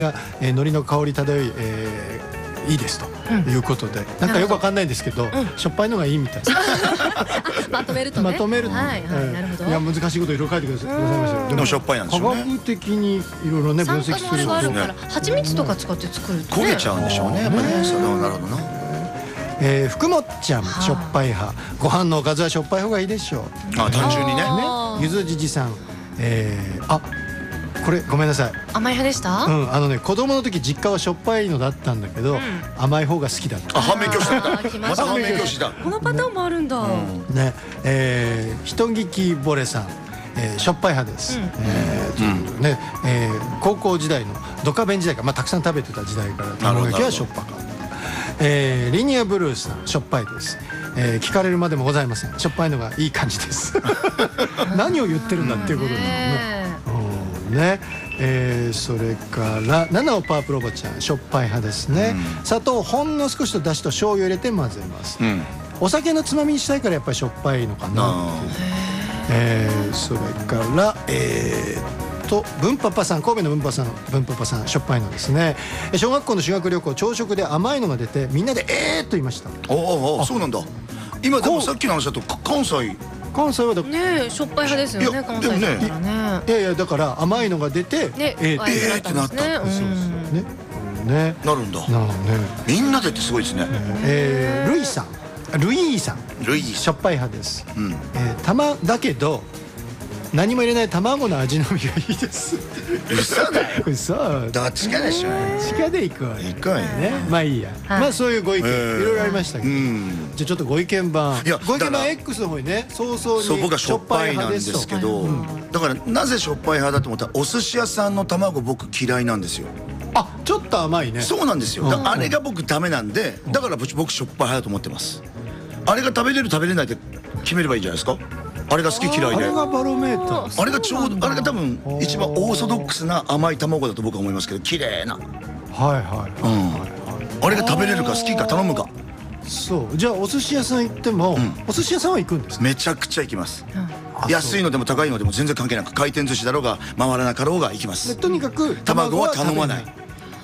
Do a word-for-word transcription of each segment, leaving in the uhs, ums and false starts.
が、えー、海苔の香り漂い、えー、いいですということで、うん、なんかよくわかんないんですけど、うん、しょっぱいのがいいみたいです。 まとめるとね。 まとめると、 はいはい、なるほど。 いや難しいこといろいろ書いてくださいました。 でもしょっぱいなんですよね。 科学的にいろいろね分析すると、 蜂蜜とか使って作ると焦げちゃうんでしょうね。やっぱね、それはなるほどな。 えー、福もっちゃんしょっぱい派、ご飯のおかずはしょっぱい方がいいでしょう。 あ、単純にね。 ゆずじじさん、えー、あ、これごめんなさい。 甘い派でした？ うん、あのね、子供の時実家はしょっぱいのだったんだけど、うん、甘い方が好きだった。 あ、反面教師だった。また反面教師だ。 このパターンもあるんだ。 ね、えー、人聞きぼれさん、えー、しょっぱい派です。うん、えー、ということでね、えー、高校時代のドカベン時代から、まあたくさん食べてた時代から卵焼きはしょっぱかった。えー、リニアブルースさん、しょっぱいです。えー、聞かれるまでもございません。しょっぱいのがいい感じです。何を言ってるんだっていうことですね。うん、ね、えー、それからナナオパープロボちゃん、しょっぱい派ですね。うん、砂糖ほんの少しとだしと醤油入れて混ぜます。うん、お酒のつまみにしたいからやっぱりしょっぱいのかなっていう。えー、それからえーと文パパさん、神戸の文パパさん、文パパさん、しょっぱいのですね。小学校の修学旅行、朝食で甘いのが出てみんなでえーっと言いました。 おお、そうなんだ。今でもさっきの話だと関西関西はだね、しょっぱい派ですよね、関西だったらね。 いやいや、だから甘いのが出てえーってなった。そうそうねね、 なるんだ。 なるほどね。 みんなでってすごいですね。 えー、ルイさん、ルイーさん、 ルイしょっぱい派です。えー、玉だけど何も入れない卵の味のみがいいです。 嘘だよ。 嘘。 どっちかでしょ。 地下で行くわ。 行くわよね。 まあいいや。まあそういうご意見いろいろありましたけど。じゃあちょっとご意見番。ご意見番 X の方にね、早々に。 そう、僕はしょっぱいなんですけど、だからなぜしょっぱい派だと思ったら、お寿司屋さんの卵僕嫌いなんですよ。 あ、ちょっと甘いね。 そうなんですよ。あれが僕ダメなんで、だから僕しょっぱい派だと思ってます。あれが食べれる食べれないって決めればいいんじゃないですか。あれが好き嫌いで、 あれがバロメーター、 あれがちょうど、あれが多分一番オーソドックスな甘い卵だと僕は思いますけど、綺麗な。 はいはいはい。 あれが食べれるか好きか頼むか。 そう、じゃあお寿司屋さん行っても、お寿司屋さんは行くんですか？ めちゃくちゃ行きます。安いのでも高いのでも全然関係なく、回転寿司だろうが回らなかろうが行きます。 とにかく卵は頼まない。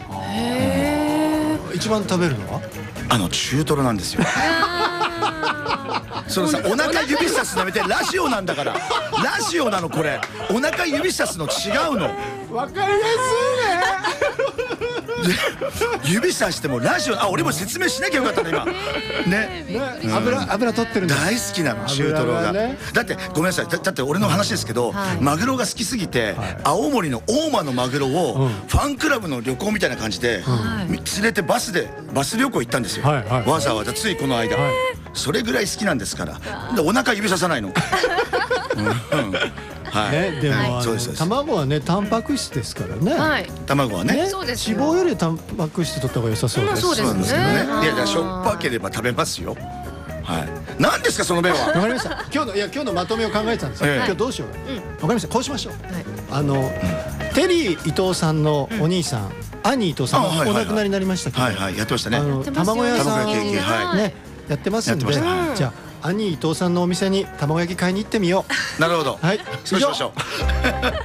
へえ。一番食べるのはあの中トロなんですよ。そのさ、お腹指さすのやめて、ラジオなんだから。ラジオなのこれ。お腹指さすの違うの。 わかりやすいね。指さしてもラジオ、あ、俺も説明しなきゃよかったね今。ね。 油油取ってるんだ。 大好きなの中トロが。だってごめんなさい。だって俺の話ですけど、マグロが好きすぎて青森の大間のマグロをファンクラブの旅行みたいな感じで連れてバスでバス旅行行ったんですよ。わざわざついこの間。それぐらい好きなんですから。でお腹指ささないの。 はい。でも卵はね、タンパク質ですからね。 卵はね、 脂肪よりタンパク質取った方が良さそうです。 そうですね。 いやいや、しょっぱければ食べますよ。はい。何ですかその弁は。 わかりました。今日のいや今日のまとめを考えてたんですよ。今日どうしよう。わかりました。こうしましょう。あのテリー伊藤さんのお兄さん、兄伊藤さんがお亡くなりになりましたけど、 はいはい、やってましたね。 卵屋さんねやってますんで、じゃあ兄伊藤さんのお店に卵焼き買いに行ってみよう。 なるほど。 はい。 そうしましょう。